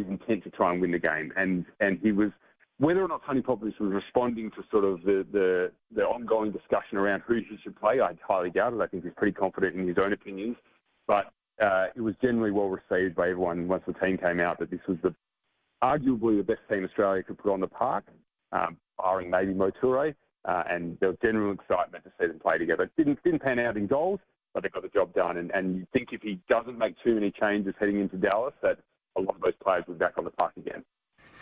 his intent to try and win the game. And he was, whether or not Tony Popovic was responding to sort of the ongoing discussion around who he should play, I highly doubt it. I think he's pretty confident in his own opinions. But it was generally well received by everyone once the team came out that this was arguably the best team Australia could put on the park, barring maybe Mo Toure. And there was general excitement to see them play together. It didn't pan out in goals, but they got the job done. And you think if he doesn't make too many changes heading into Dallas, that a lot of those players will be back on the park again.